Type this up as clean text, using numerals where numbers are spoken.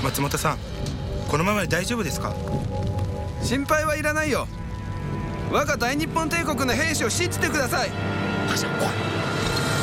松本さん、このままで大丈夫ですか？ 心配はいらないよ。我が大日本帝国の兵士を信じてください。 大将、怖い。